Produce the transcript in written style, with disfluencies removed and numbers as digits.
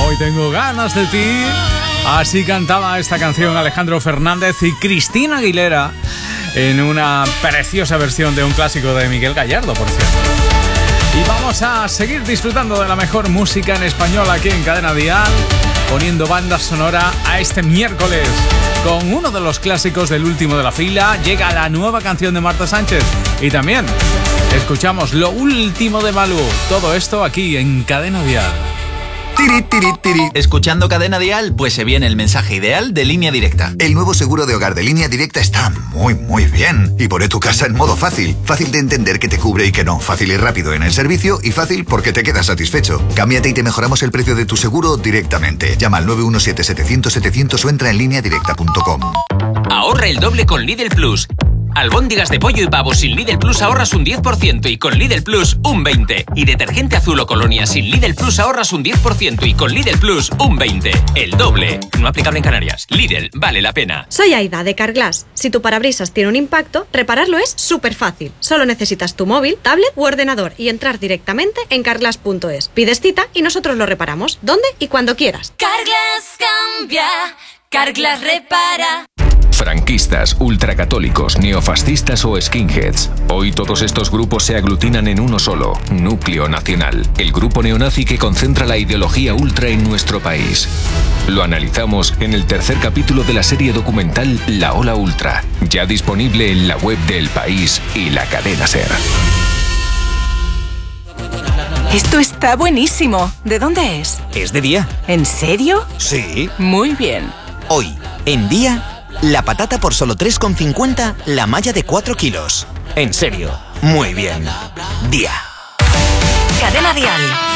Hoy tengo ganas de ti. Así cantaba esta canción Alejandro Fernández y Cristina Aguilera en una preciosa versión de un clásico de Miguel Gallardo, por cierto. Y vamos a seguir disfrutando de la mejor música en español aquí en Cadena Dial, poniendo banda sonora a este miércoles. Con uno de los clásicos del último de la fila llega la nueva canción de Marta Sánchez. Y también escuchamos lo último de Malú. Todo esto aquí en Cadena Dial. Tiri, tiri, tiri. ¿Escuchando Cadena Dial? Pues se viene el mensaje ideal de Línea Directa. El nuevo seguro de hogar de Línea Directa está muy bien. Y pone tu casa en modo fácil. Fácil de entender que te cubre y que no. Fácil y rápido en el servicio y fácil porque te quedas satisfecho. Cámbiate y te mejoramos el precio de tu seguro directamente. Llama al 917-700-700 o entra en lineadirecta.com. Ahorra el doble con Lidl Plus. Albóndigas de pollo y pavo sin Lidl Plus ahorras un 10% y con Lidl Plus un 20%. Y detergente azul o colonia sin Lidl Plus ahorras un 10% y con Lidl Plus un 20%. El doble. No aplicable en Canarias. Lidl, vale la pena. Soy Aida de Carglass. Si tu parabrisas tiene un impacto, repararlo es súper fácil. Solo necesitas tu móvil, tablet u ordenador y entrar directamente en carglass.es. Pides cita y nosotros lo reparamos. ¿Dónde y cuando quieras? Carglass cambia. Carglass repara. Franquistas, ultracatólicos, neofascistas o skinheads. Hoy todos estos grupos se aglutinan en uno solo, Núcleo Nacional, el grupo neonazi que concentra la ideología ultra en nuestro país. Lo analizamos en el tercer capítulo de la serie documental La Ola Ultra, ya disponible en la web de El País y la cadena SER. Esto está buenísimo. ¿De dónde es? Es de Día. ¿En serio? Sí. Muy bien. Hoy, en Día, la patata por solo 3,50, la malla de 4 kilos. En serio, muy bien. Día. Cadena Dial.